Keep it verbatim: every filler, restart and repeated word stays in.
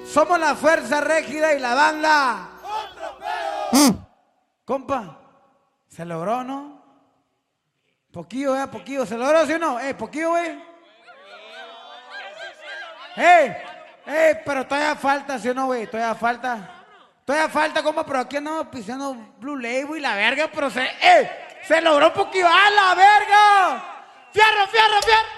Somos la fuerza rígida y la banda. ¡Otro pedo! Compa, ¿se logró, no? Poquillo, eh, poquillo. ¿Se logró, sí o no? Eh, poquillo, güey. Eh, eh, pero todavía falta, ¿sí o no, güey? Todavía falta. Todavía falta, compa, pero aquí andamos pisando Blue Label y la verga, pero se, eh, se logró poquillo. ¡A la verga! ¡Fierro, fierro, fierro!